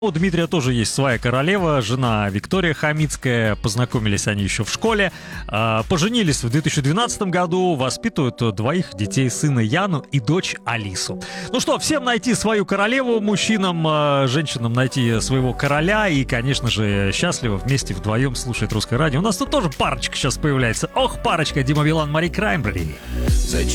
У Дмитрия тоже есть своя королева, жена Виктория Хамицкая. Познакомились они еще в школе. Поженились в 2012 году, воспитывают двоих детей, сына Яну и дочь Алису. Ну что, всем найти свою королеву, мужчинам, женщинам найти своего короля. И, конечно же, счастливо вместе вдвоем слушать русское радио. У нас тут тоже парочка сейчас появляется. Ох, парочка, Дима Билан, Мари Краймбрери.